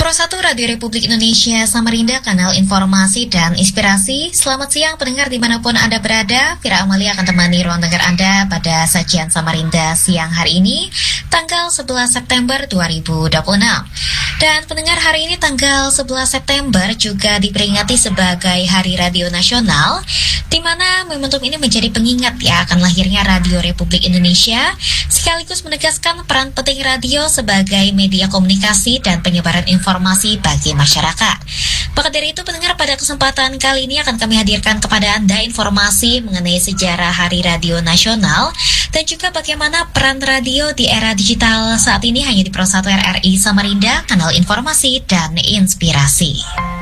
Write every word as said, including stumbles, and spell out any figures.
Pro satu Radio Republik Indonesia Samarinda, kanal informasi dan inspirasi. Selamat siang pendengar dimanapun Anda berada. Vira Amalia akan temani ruang dengar Anda pada sajian Samarinda siang hari ini, tanggal sebelas September dua ribu dua puluh enam. Dan pendengar, hari ini tanggal sebelas September juga diperingati sebagai Hari Radio Nasional, di mana momentum ini menjadi pengingat ya akan lahirnya Radio Republik Indonesia, sekaligus menegaskan peran penting radio sebagai media komunikasi dan penyebaran informasi bagi masyarakat. Maka dari itu pendengar, pada kesempatan kali ini akan kami hadirkan kepada Anda informasi mengenai sejarah Hari Radio Nasional dan juga bagaimana peran radio di era digital saat ini hanya di Pro satu R R I Samarinda, kanal informasi dan inspirasi.